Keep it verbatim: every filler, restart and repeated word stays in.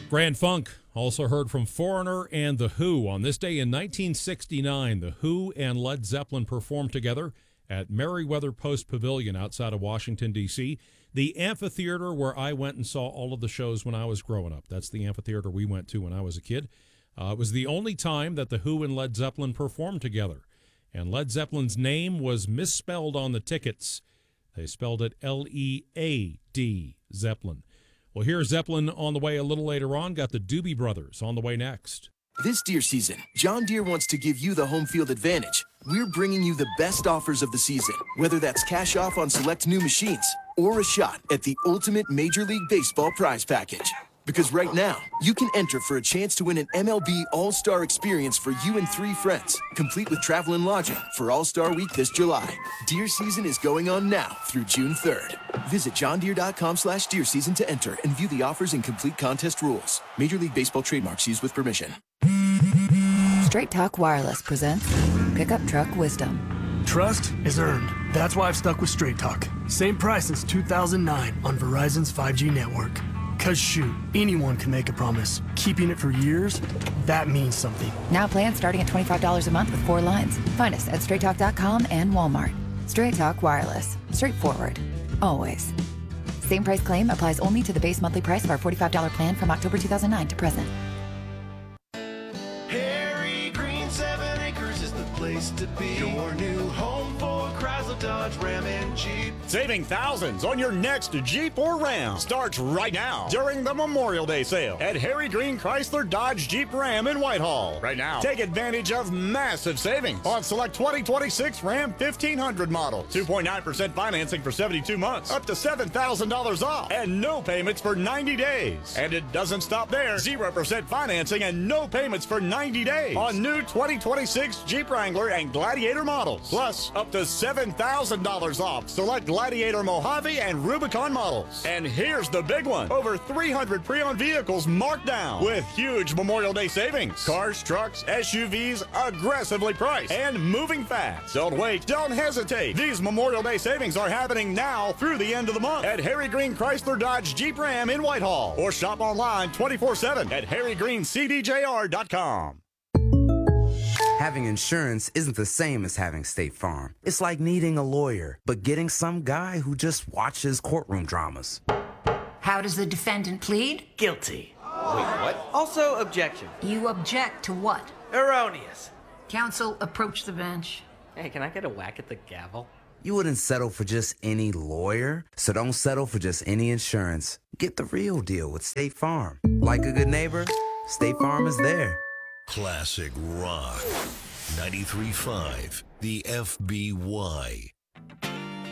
Grand Funk also heard from Foreigner and The Who. On this day in nineteen sixty-nine, The Who and Led Zeppelin performed together at Merriweather Post Pavilion outside of Washington, D C, the amphitheater where I went and saw all of the shows when I was growing up. That's the amphitheater we went to when I was a kid. Uh, it was the only time that The Who and Led Zeppelin performed together. And Led Zeppelin's name was misspelled on the tickets. They spelled it L E A D, Zeppelin. Well, here's Zeppelin on the way a little later on. Got the Doobie Brothers on the way next. This deer season, John Deere wants to give you the home field advantage. We're bringing you the best offers of the season, whether that's cash off on select new machines or a shot at the ultimate Major League Baseball prize package. Because right now, you can enter for a chance to win an M L B All-Star experience for you and three friends, complete with travel and lodging for All-Star Week this July. Deer season is going on now through June third. Visit johndeere.com slash deer season to enter and view the offers and complete contest rules. Major League Baseball trademarks used with permission. Straight Talk Wireless presents Pickup Truck Wisdom. Trust is earned. That's why I've stuck with Straight Talk. Same price since two thousand nine on Verizon's five G network. Cause shoot, anyone can make a promise. Keeping it for years, that means something. Now plans starting at twenty-five dollars a month with four lines. Find us at straight talk dot com and Walmart. Straight Talk Wireless. Straightforward. Always. Same price claim applies only to the base monthly price of our forty-five dollars plan from October two thousand nine to present. Harry Green Seven Acres is the place to be. Your new home for Chrysler, Dodge, Ram, and Jeep. Saving thousands on your next Jeep or Ram starts right now during the Memorial Day sale at Harry Green Chrysler, Dodge, Jeep, Ram in Whitehall. Right now, take advantage of massive savings on select twenty twenty-six Ram fifteen hundred models. two point nine percent financing for seventy-two months, up to seven thousand dollars off, and no payments for ninety days. And it doesn't stop there. zero percent financing and no payments for ninety days on new twenty twenty-six Jeep Wrangler and Gladiator models. Plus, up to seven thousand dollars off select Gladiator Mojave and Rubicon models. And here's the big one. Over three hundred pre-owned vehicles marked down with huge Memorial Day savings. Cars, trucks, S U Vs, aggressively priced and moving fast. Don't wait. Don't hesitate. These Memorial Day savings are happening now through the end of the month at Harry Green Chrysler, Dodge, Jeep, Ram in Whitehall. Or shop online twenty-four seven at harry green c d j r dot com. Having insurance isn't the same as having State Farm. It's like needing a lawyer, but getting some guy who just watches courtroom dramas. How does the defendant plead? Guilty. Wait, what? Also, objection. You object to what? Erroneous. Counsel, approach the bench. Hey, can I get a whack at the gavel? You wouldn't settle for just any lawyer, so don't settle for just any insurance. Get the real deal with State Farm. Like a good neighbor, State Farm is there. Classic Rock. ninety-three point five, the F B Y.